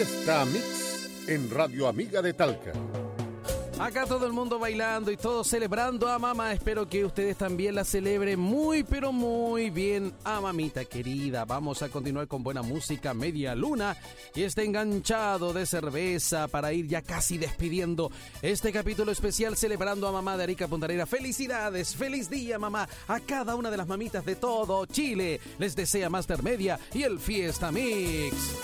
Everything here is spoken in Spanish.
Fiesta Mix en Radio Amiga de Talca. Acá todo el mundo bailando y todo celebrando a mamá. Espero que ustedes también la celebren muy, pero muy bien a mamita querida. Vamos a continuar con buena música, Media Luna. Y este enganchado de cerveza para ir ya casi despidiendo este capítulo especial celebrando a mamá de Arica Punta Arenas. Felicidades, feliz día mamá a cada una de las mamitas de todo Chile. Les desea Master Media y el Fiesta Mix.